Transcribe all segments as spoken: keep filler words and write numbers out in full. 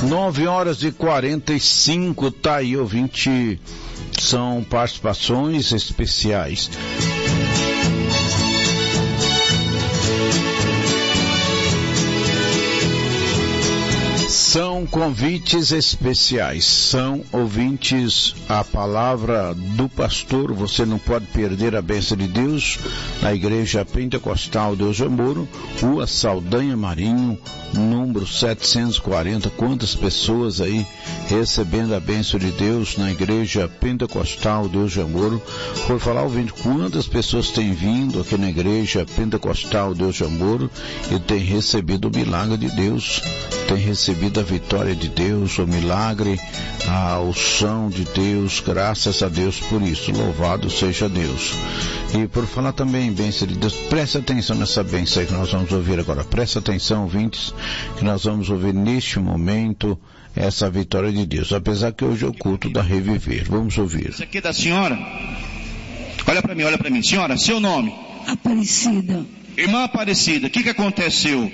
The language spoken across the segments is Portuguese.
nove horas e quarenta e cinco, tá aí, ouvinte, são participações especiais. São convites especiais, são ouvintes a palavra do pastor. Você não pode perder a bênção de Deus na Igreja Pentecostal Deus de Amor, Rua Saldanha Marinho, número setecentos e quarenta. Quantas pessoas aí recebendo a bênção de Deus na Igreja Pentecostal Deus de Amor. Por falar, ouvinte, quantas pessoas têm vindo aqui na Igreja Pentecostal Deus de Amor e têm recebido o milagre de Deus, têm recebido a vitória de Deus, o milagre, a unção de Deus. Graças a Deus por isso, louvado seja Deus. E por falar também em bênção de Deus, preste atenção nessa bênção aí que nós vamos ouvir agora. Preste atenção, ouvintes, que nós vamos ouvir neste momento essa vitória de Deus, apesar que hoje é o culto da Reviver. Vamos ouvir. Isso aqui é da senhora? Olha para mim, olha para mim. Senhora, seu nome? Aparecida. Irmã Aparecida, o que que aconteceu?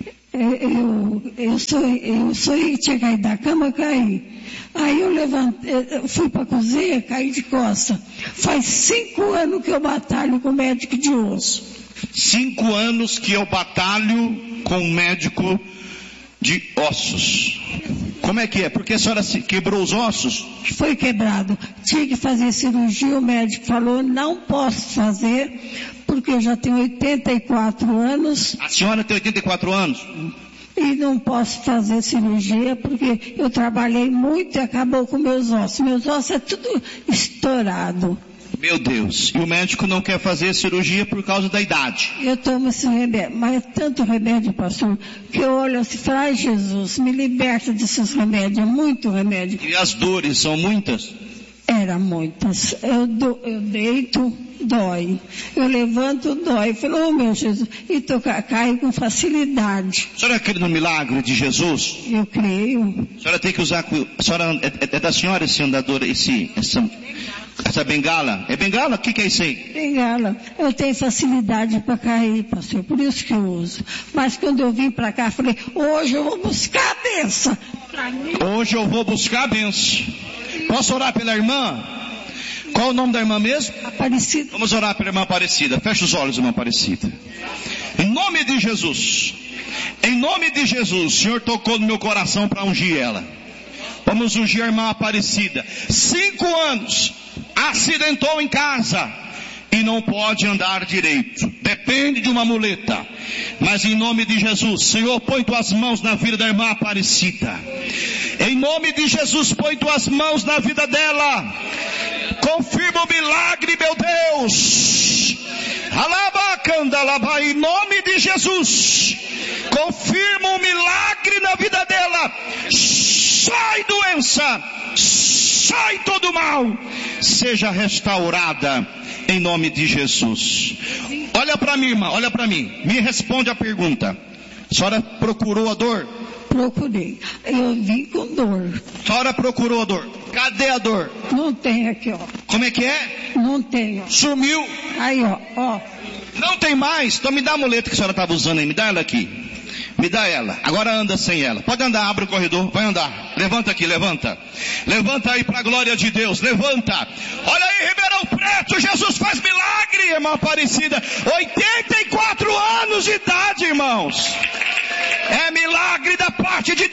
Eu, eu, sou, eu sou tinha caído da cama, caí. Aí eu levantei, eu fui para a cozinha, caí de costa. Faz cinco anos que eu batalho com médico de osso. Cinco anos que eu batalho com um médico de ossos. Como é que é? Porque a senhora se quebrou os ossos? Foi quebrado. Tinha que fazer cirurgia, o médico falou, não posso fazer, porque eu já tenho oitenta e quatro anos. A senhora tem oitenta e quatro anos? E não posso fazer cirurgia, porque eu trabalhei muito e acabou com meus ossos. Meus ossos é tudo estourado. Meu Deus, e o médico não quer fazer cirurgia por causa da idade? Eu tomo esse remédio, mas é tanto remédio, pastor, que eu olho assim e falo, ai Jesus, me liberta desses remédios, é muito remédio. E as dores são muitas? Era muitas. Eu, do, eu deito, dói. Eu levanto, dói. Eu falo, oh meu Jesus, e tô, caio com facilidade. A senhora crê no milagre de Jesus? Eu creio. A senhora tem que usar, a senhora, é, é da senhora esse andador, esse, essa... Essa bengala? É bengala? O que, que é isso aí? Bengala. Eu tenho facilidade para cair, pastor, por isso que eu uso. Mas quando eu vim para cá, falei, hoje eu vou buscar a benção. Hoje eu vou buscar a benção. Posso orar pela irmã? Qual o nome da irmã mesmo? Aparecida. Vamos orar pela irmã Aparecida. Fecha os olhos, irmã Aparecida. Em nome de Jesus. Em nome de Jesus, o Senhor tocou no meu coração para ungir ela. Vamos ungir a irmã Aparecida. Cinco anos. Acidentou em casa e não pode andar direito, depende de uma muleta, mas em nome de Jesus, Senhor, põe tuas mãos na vida da irmã Aparecida, em nome de Jesus, põe tuas mãos na vida dela, confirma o milagre, meu Deus, alabacandalaba, em nome de Jesus, confirma o milagre na vida dela, sai doença, sai todo mal, seja restaurada em nome de Jesus. Olha para mim, irmã, olha para mim, me responde a pergunta. A senhora procurou a dor? Procurei, eu vim com dor. A senhora procurou a dor? Cadê a dor? Não tem aqui, ó. Como é que é? Não tem, ó. Sumiu? Aí, ó, ó. Não tem mais? Então me dá a muleta que a senhora estava usando aí, me dá ela aqui. Me dá ela. Agora anda sem ela. Pode andar, abre o corredor. Vai andar. Levanta aqui, levanta. Levanta aí para a glória de Deus. Levanta. Olha aí, Ribeirão Preto. Jesus faz milagre, irmã Aparecida. oitenta e quatro anos de idade, irmãos. É milagre da parte de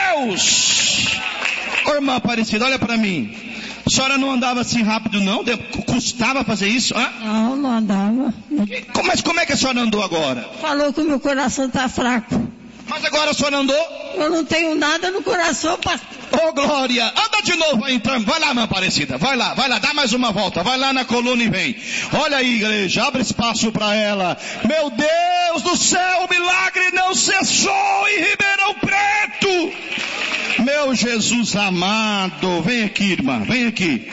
Deus. Ô, irmã Aparecida, olha para mim. A senhora não andava assim rápido, não? Custava fazer isso? Hã? Não, não andava. Mas como é que a senhora andou agora? Falou que o meu coração está fraco. Mas agora a senhora andou? Eu não tenho nada no coração, pastor. Ô, glória! Anda de novo aí, então. Vai lá, minha Aparecida. Vai lá, vai lá, dá mais uma volta. Vai lá na coluna e vem. Olha aí, igreja, abre espaço para ela. Meu Deus do céu, o milagre não cessou em Ribeirão Preto. Meu Jesus amado. Vem aqui, irmã, vem aqui.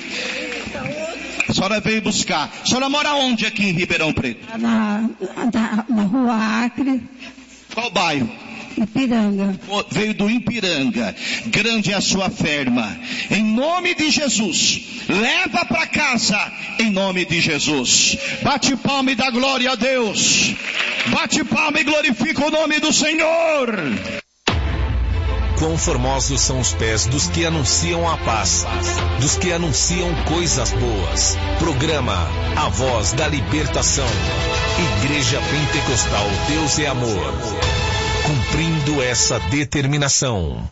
A senhora veio buscar. A senhora mora onde aqui em Ribeirão Preto? Na, na, na rua Acre. Qual bairro? Ipiranga. Veio do Ipiranga. Grande é a sua ferma. Em nome de Jesus, leva para casa. Em nome de Jesus. Bate palma e dá glória a Deus. Bate palma e glorifica o nome do Senhor. quão formosos são os pés dos que anunciam a paz, dos que anunciam coisas boas. Programa A Voz da Libertação. Igreja Pentecostal Deus é Amor. Cumprindo essa determinação.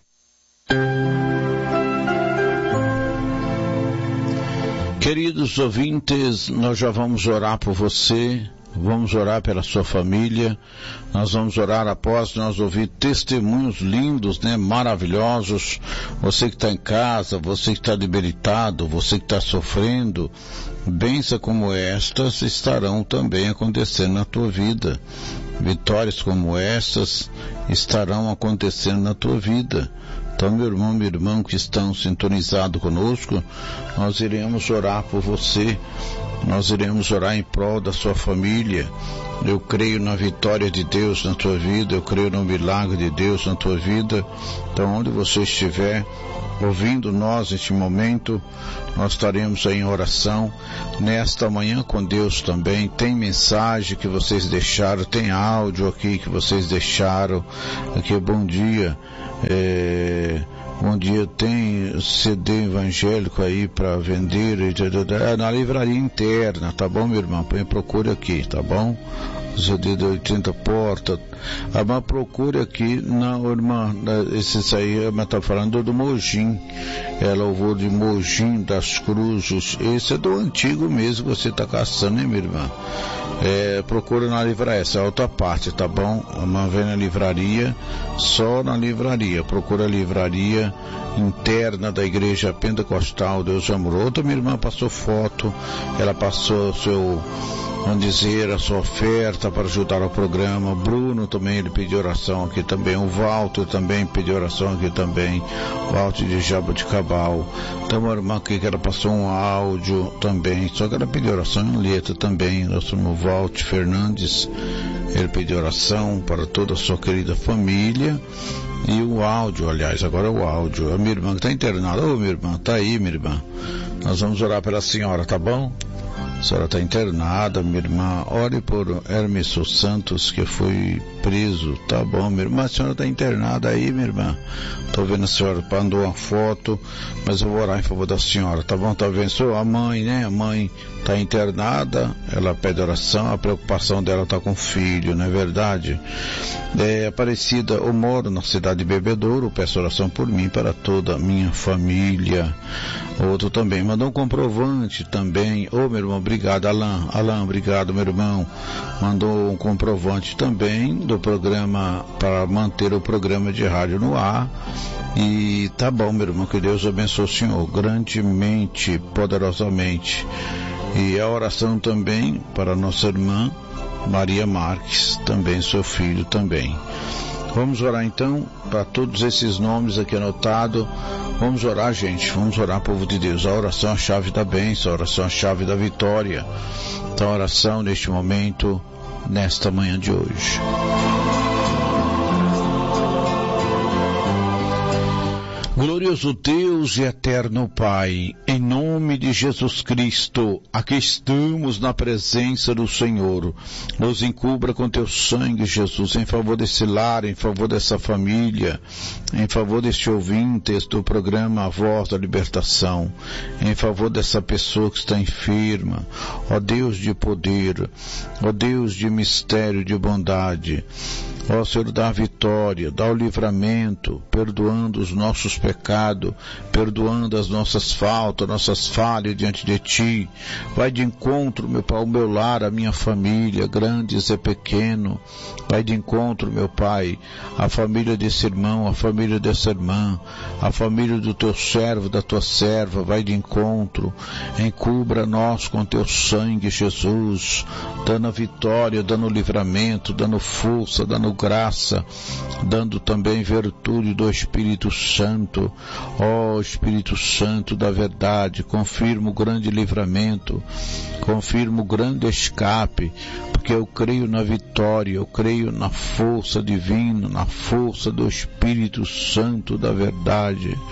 Queridos ouvintes, nós já vamos orar por você, vamos orar pela sua família, nós vamos orar após nós ouvir testemunhos lindos, né, maravilhosos. Você que está em casa, você que está debilitado, você que está sofrendo, bênçãos como estas estarão também acontecendo na tua vida. Vitórias como estas estarão acontecendo na tua vida. Então, meu irmão, meu irmão que estão sintonizados conosco, nós iremos orar por você, nós iremos orar em prol da sua família. Eu creio na vitória de Deus na tua vida, eu creio no milagre de Deus na tua vida. Então, onde você estiver ouvindo nós neste momento, nós estaremos aí em oração nesta manhã com Deus também. Tem mensagem que vocês deixaram, tem áudio aqui que vocês deixaram aqui. Bom dia, é, bom dia, tem C D evangélico aí para vender é na livraria interna, tá bom, meu irmão? Procure aqui, tá bom? C D de oitenta portas. A irmã procure aqui, não, irmã, esses aí, a irmã está falando do Mojim, é louvor de Mojim das Cruzes. Esse é do antigo mesmo que você está caçando, hein, minha irmã? É, procura na livraria, essa é a outra parte, tá bom? A irmã vem na livraria, só na livraria, procura a livraria interna da Igreja Pentecostal Deus é Amor. Outra minha irmã passou foto, ela passou o seu, vamos dizer, a sua oferta para ajudar o programa. Bruno também, ele pediu oração aqui também. O Walter também pediu oração aqui também. O Walter de Jaboticabal. Então, uma irmã aqui que ela passou um áudio também, só que ela pediu oração em letra também. Nosso irmão Walter Fernandes, ele pediu oração para toda a sua querida família. E o áudio, aliás, agora é o áudio. A minha irmã que está internada. Ô, minha irmã, tá aí, minha irmã. Nós vamos orar pela senhora, tá bom? A senhora está internada, minha irmã. Ore por Hermes Santos, que foi preso. Tá bom, minha irmã. A senhora está internada aí, minha irmã. Estou vendo a senhora, mandou uma foto, mas eu vou orar em favor da senhora, tá bom? Tá vendo? A mãe, né? A mãe está internada, ela pede oração, a preocupação dela está com o filho, não é verdade? É, Aparecida, eu moro na cidade de Bebedouro, peço oração por mim, para toda a minha família. Outro também, mandou um comprovante também. Ô, meu irmão, obrigado, Alain. Alain, obrigado, meu irmão. Mandou um comprovante também do programa, para manter o programa de rádio no ar. E tá bom, meu irmão, que Deus abençoe o senhor grandemente, poderosamente. E a oração também para nossa irmã Maria Marques, também seu filho também. Vamos orar então para todos esses nomes aqui anotados. Vamos orar, gente, vamos orar, povo de Deus. A oração é a chave da bênção, a oração é a chave da vitória. Então a oração neste momento, nesta manhã de hoje. Glorioso Deus e eterno Pai, em nome de Jesus Cristo, aqui estamos na presença do Senhor. Nos encubra com teu sangue, Jesus, em favor desse lar, em favor dessa família, em favor deste ouvinte do programa A Voz da Libertação, em favor dessa pessoa que está enferma. Ó Deus de poder, ó Deus de mistério, de bondade, ó Senhor, dá a vitória, dá o livramento, perdoando os nossos pecados, perdoando as nossas faltas, nossas falhas diante de Ti. Vai de encontro, meu Pai, ao meu lar, a minha família, grandes e pequeno. Vai de encontro, meu Pai, a família desse irmão, a família dessa irmã, a família do Teu servo, da Tua serva. Vai de encontro, encubra nós com Teu sangue, Jesus, dando a vitória, dando o livramento, dando força, dando graça, dando também virtude do Espírito Santo. Ó oh, Espírito Santo da verdade, confirma o grande livramento, confirma o grande escape, porque eu creio na vitória, eu creio na força divina, na força do Espírito Santo da verdade.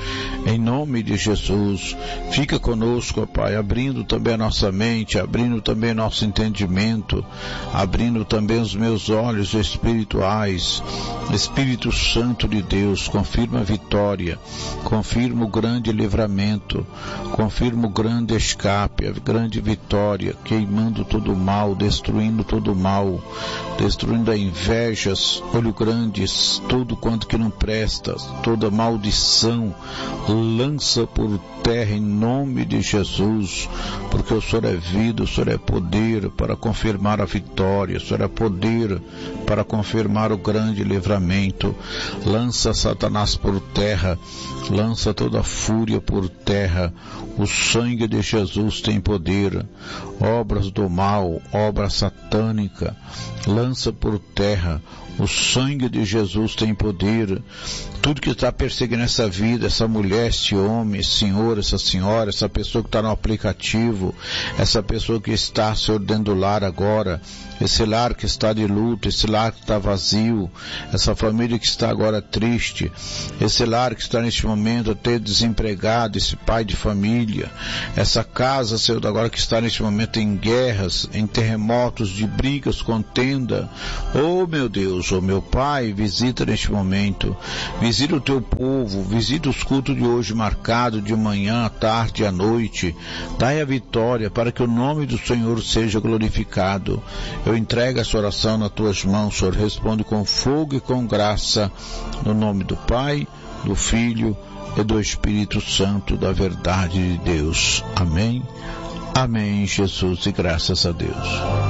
em nome de Jesus. Fica conosco, ó Pai, abrindo também a nossa mente, abrindo também nosso entendimento, abrindo também os meus olhos espirituais. Espírito Santo de Deus, confirma a vitória, confirma o grande livramento, confirma o grande escape, a grande vitória, queimando todo o mal, destruindo todo o mal, destruindo a invejas, olho grandes, tudo quanto que não presta, toda maldição, lança por terra em nome de Jesus, porque o Senhor é vida, o Senhor é poder para confirmar a vitória, o Senhor é poder para confirmar o grande livramento. Lança Satanás por terra, lança toda a fúria por terra. O sangue de Jesus tem poder. Obras do mal, obra satânica, lança por terra. O sangue de Jesus tem poder. Tudo que está perseguindo essa vida, essa mulher, esse homem, esse senhor, essa senhora, essa pessoa que está no aplicativo, essa pessoa que está se dentro do lar agora, esse lar que está de luto, esse lar que está vazio, essa família que está agora triste, esse lar que está neste momento até desempregado, esse pai de família, essa casa, Senhor, agora que está neste momento em guerras, em terremotos, de brigas, contenda. Oh meu Deus, oh meu Pai, visita neste momento, visita o teu povo, visita os cultos de hoje marcado de manhã, à tarde e à noite. Dai a vitória para que o nome do Senhor seja glorificado. Eu entrego essa oração nas tuas mãos, Senhor, responde com fogo e com graça, no nome do Pai, do Filho e do Espírito Santo, da verdade de Deus. Amém. Amém, Jesus, e graças a Deus.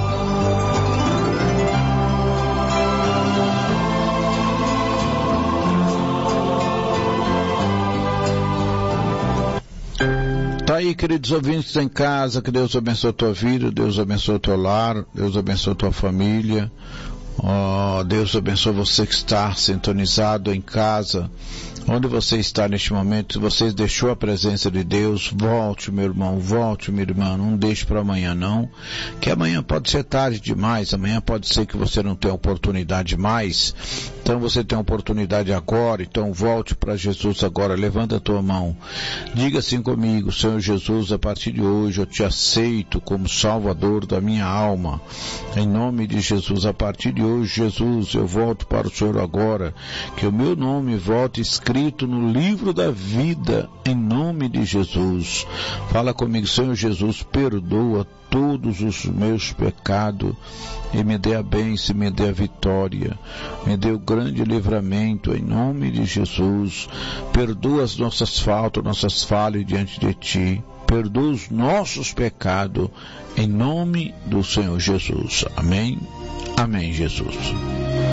Tá aí, queridos ouvintes em casa, que Deus abençoe a tua vida, Deus abençoe o teu lar, Deus abençoe a tua família. Oh, Deus abençoe você que está sintonizado em casa, onde você está neste momento. Se você deixou a presença de Deus, volte, meu irmão, volte, minha irmã, não deixe para amanhã não, que amanhã pode ser tarde demais, amanhã pode ser que você não tenha oportunidade mais, então você tem oportunidade agora, então volte para Jesus agora, levanta a tua mão, diga assim comigo: Senhor Jesus, a partir de hoje eu te aceito como Salvador da minha alma, em nome de Jesus. A partir de hoje, Jesus, eu volto para o Senhor agora, que o meu nome volte escrito no livro da vida, em nome de Jesus. Fala comigo: Senhor Jesus, perdoa todos os meus pecados e me dê a bênção, me dê a vitória, me dê o grande livramento, em nome de Jesus. Perdoa as nossas faltas, nossas falhas diante de Ti. Perdoa os nossos pecados, em nome do Senhor Jesus. Amém. Amém, Jesus.